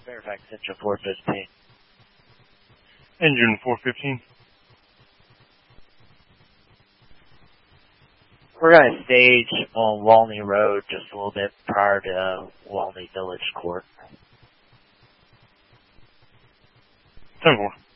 Fairfax Central 415. Engine 415. We're going to stage on Walney Road just a little bit prior to Walney Village Court. 10-4.